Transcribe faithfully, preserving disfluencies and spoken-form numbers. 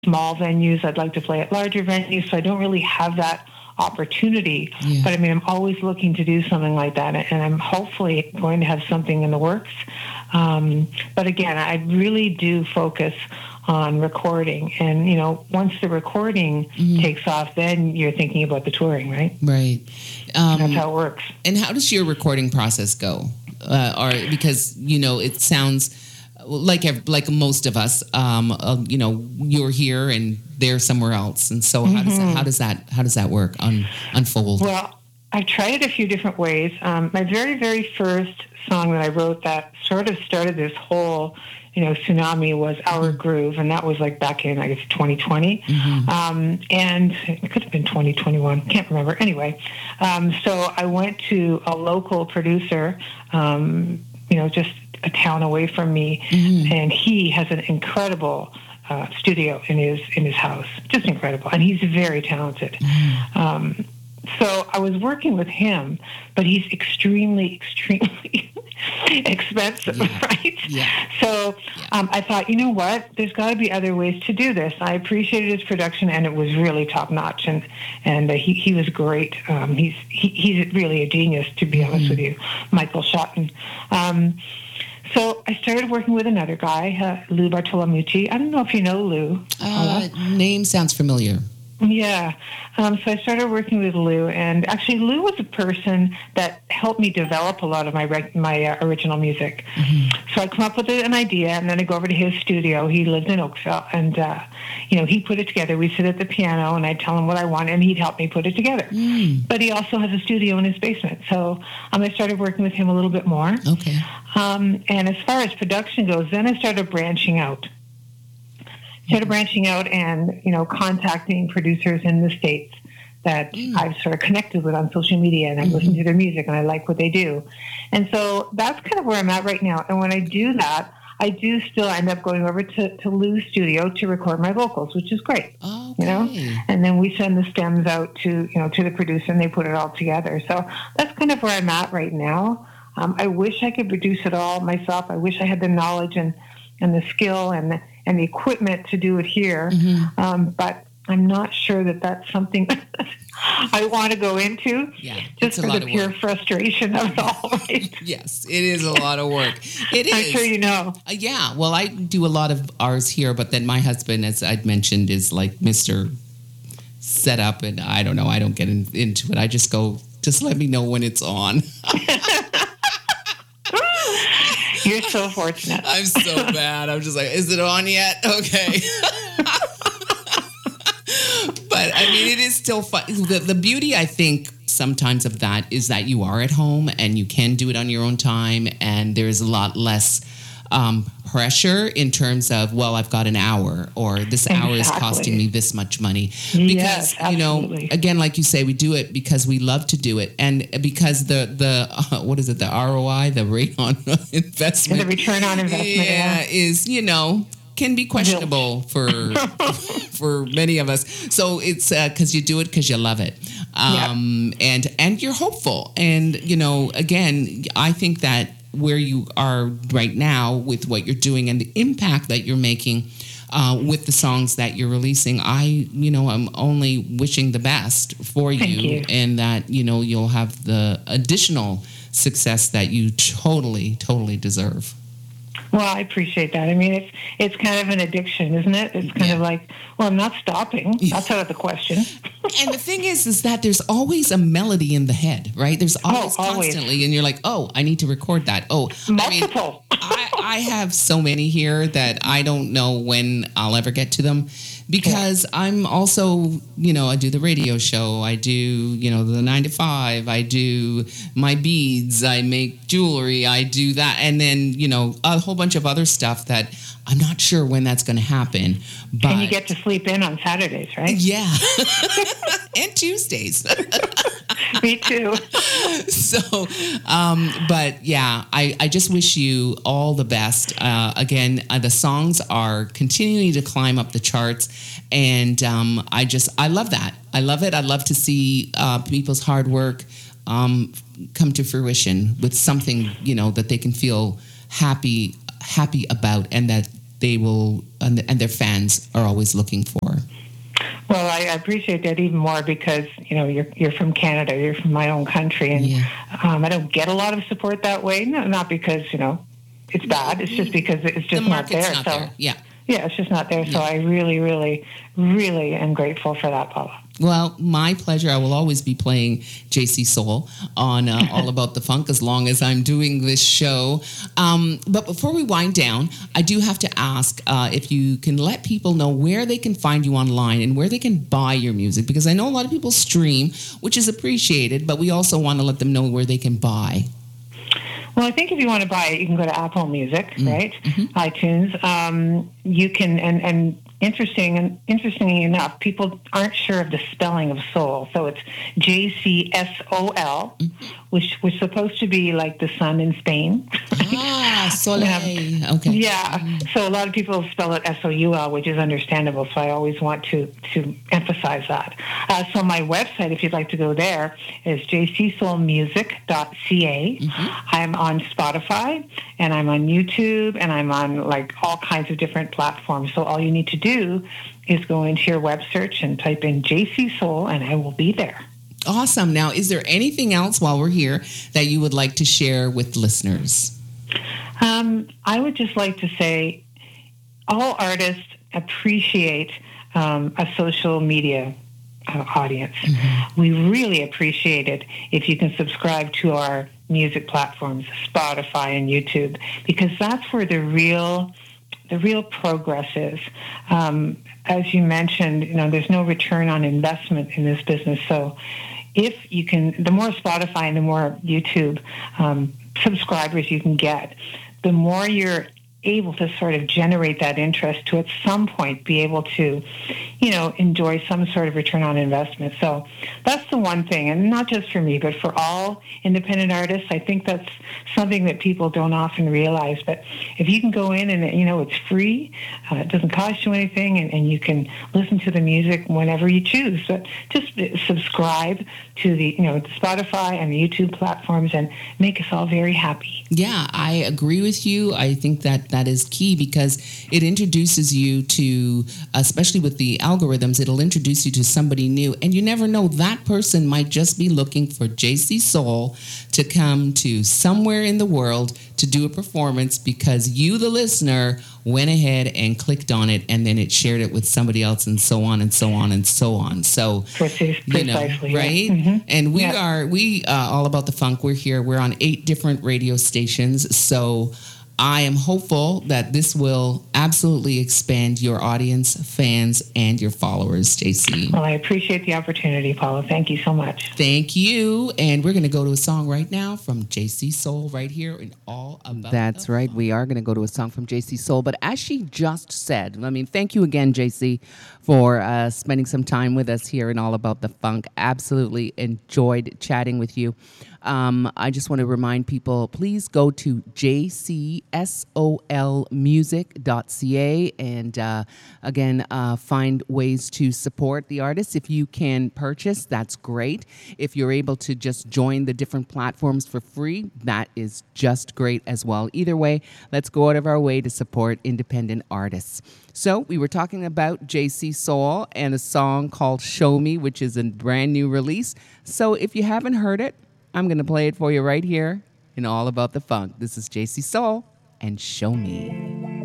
small venues. I'd like to play at larger venues, so I don't really have that opportunity. Yeah. But I mean, I'm always looking to do something like that, and I'm hopefully going to have something in the works. Um, but again, I really do focus on recording, and you know, once the recording mm-hmm. takes off, then you're thinking about the touring, right? Right. Um, That's how it works. And how does your recording process go? Uh, or because you know, it sounds like like most of us, um, uh, you know, you're here and they're somewhere else, and so how mm-hmm. does that, how does that how does that work un, unfold? Well, I've tried it a few different ways. Um, my very very first song that I wrote that sort of started this whole, you know, tsunami was Our mm-hmm. Groove, and that was like back in, I guess, twenty twenty. Mm-hmm. Um, and it could have been twenty twenty-one, can't remember. Anyway, um, so I went to a local producer, um, you know, just a town away from me, mm-hmm. and he has an incredible uh, studio in his in his house, just incredible, and he's very talented. Mm-hmm. Um, so I was working with him, but he's extremely, extremely expensive, yeah. right? Yeah. So yeah. Um, I thought, you know what? There's got to be other ways to do this. I appreciated his production, and it was really top notch, and and uh, he he was great. Um, he's he, he's really a genius, to be mm-hmm. honest with you, Michael Shotton. Um, So I started working with another guy, uh, Lou Bartolomucci. I don't know if you know Lou. Uh, name sounds familiar. Yeah. Um, so I started working with Lou, and actually Lou was a person that helped me develop a lot of my reg- my uh, original music. Mm-hmm. So I come up with an idea, and then I go over to his studio. He lived in Oakville, and uh, you know, he put it together. We sit at the piano, and I'd tell him what I want, and he'd help me put it together. Mm. But he also has a studio in his basement, so um, I started working with him a little bit more. Okay. Um, and as far as production goes, then I started branching out. Started branching out and, you know, contacting producers in the States that mm. I've sort of connected with on social media, and I've mm-hmm. listened to their music, and I like what they do. And so that's kind of where I'm at right now. And when I do that, I do still end up going over to, to Lou's studio to record my vocals, which is great. Okay. You know, and then we send the stems out to, you know, to the producer, and they put it all together. So that's kind of where I'm at right now. Um, I wish I could produce it all myself. I wish I had the knowledge and, and the skill and the, and the equipment to do it here. Mm-hmm. Um, but I'm not sure that that's something I want to go into, yeah, just for the pure frustration of it all. Right? Yes, it is a lot of work. It is. I'm sure you know. Uh, yeah, well, I do a lot of ours here, but then my husband, as I'd mentioned, is like Mister Set Up, and I don't know, I don't get in, into it. I just go, just let me know when it's on. You're so fortunate. I'm so bad. I'm just like, is it on yet? Okay. But I mean, it is still fun. The, the beauty, I think, sometimes of that is that you are at home and you can do it on your own time, and there's a lot less um, pressure in terms of, well, I've got an hour, or this exactly. hour is costing me this much money. Because, yes, you know, again, like you say, we do it because we love to do it. And because the, the uh, what is it, the R O I, the rate on investment. The return on investment. Yeah, yeah. is, you know, can be questionable for for many of us. So it's because uh, you do it because you love it. Um, yep. and, and you're hopeful. And, you know, again, I think that where you are right now with what you're doing and the impact that you're making uh, with the songs that you're releasing, I, you know, I'm only wishing the best for you, you, and that, you know, you'll have the additional success that you totally, totally deserve. Well, I appreciate that. I mean, it's it's kind of an addiction, isn't it? It's kind yeah. of like, well, I'm not stopping. That's out of the question. And the thing is, is that there's always a melody in the head, right? There's always oh, constantly, always. And you're like, oh, I need to record that. Oh, multiple. I, mean, I, I have so many here that I don't know when I'll ever get to them. Because yeah. I'm also, you know, I do the radio show. I do, you know, the nine to five. I do my beads. I make jewelry. I do that. And then, you know, a whole bunch of other stuff that I'm not sure when that's going to happen. But and you get to sleep in on Saturdays, right? Yeah. And Tuesdays. Me too. So, um, but yeah, I, I just wish you all the best. Uh, again, uh, the songs are continuing to climb up the charts. And um, I just, I love that. I love it. I love to see uh, people's hard work um, come to fruition with something, you know, that they can feel happy, happy about, and that they will, and, and their fans are always looking for? Well, I appreciate that even more because, you know, you're you're from Canada, you're from my own country, and Yeah. um, I don't get a lot of support that way. No, not because, you know, it's bad. It's just because it's just the not market's there. not so, there. Yeah. yeah, it's just not there. So Yeah. I really, really, really am grateful for that, Paula. Well, my pleasure. I will always be playing J C Soul on uh, All About the Funk as long as I'm doing this show. Um, but before we wind down, I do have to ask uh, if you can let people know where they can find you online and where they can buy your music, because I know a lot of people stream, which is appreciated, but we also want to let them know where they can buy. Well, I think if you want to buy it, you can go to Apple Music, Mm. right? Mm-hmm. iTunes. Um, you can, and, and interesting, and interestingly enough, people aren't sure of the spelling of soul. So it's J C S O L, Mm-hmm. which was supposed to be like the sun in Spain. Ah, Soleil. Yeah. Okay. Yeah. So a lot of people spell it S O U L, which is understandable. So I always want to, to emphasize that. Uh, so my website, if you'd like to go there, is j c soul music dot c a. Mm-hmm. I'm on Spotify, and I'm on YouTube, and I'm on like all kinds of different platforms. So all you need to do is go into your web search and type in J C Soul, and I will be there. Awesome. Now, is there anything else while we're here that you would like to share with listeners? Um, I would just like to say all artists appreciate um, a social media uh, audience. Mm-hmm. We really appreciate it if you can subscribe to our music platforms, Spotify and YouTube, because that's where the real the real progress is. Um, as you mentioned, you know, there's no return on investment in this business. So if you can, the more Spotify and the more YouTube um, subscribers you can get, the more you're able to sort of generate that interest to at some point be able to, you know, enjoy some sort of return on investment. So that's the one thing, and not just for me, but for all independent artists. I think that's something that people don't often realize. But if you can go in and, you know, it's free, uh, it doesn't cost you anything, and, and you can listen to the music whenever you choose. But just subscribe to the, you know, the Spotify and the YouTube platforms and make us all very happy. Yeah, I agree with you. I think that that is key because it introduces you to, especially with the algorithms, it'll introduce you to somebody new. And you never know, that person might just be looking for J C Soul to come to somewhere in the world to do a performance because you, the listener, went ahead and clicked on it, and then it shared it with somebody else, and so on and so on and so on. So, Precisely, you know, yeah. right? Mm-hmm. And we yeah. are, we, uh, All About the Funk, we're here. We're on eight different radio stations. So I am hopeful that this will absolutely expand your audience, fans, and your followers, J C. Well, I appreciate the opportunity, Paula. Thank you so much. Thank you. And we're going to go to a song right now from J C Soul right here in All About That's the right. Funk. We are going to go to a song from J C Soul. But as she just said, I mean, thank you again, J C, for uh, spending some time with us here in All About the Funk. Absolutely enjoyed chatting with you. Um, I just want to remind people, please go to j c sol music dot c a and uh, again, uh, find ways to support the artists. If you can purchase, that's great. If you're able to just join the different platforms for free, that is just great as well. Either way, let's go out of our way to support independent artists. So we were talking about J C Soul and a song called Show Me, which is a brand new release. So if you haven't heard it, I'm going to play it for you right here in All About the Funk. This is J C Soul and Show Me.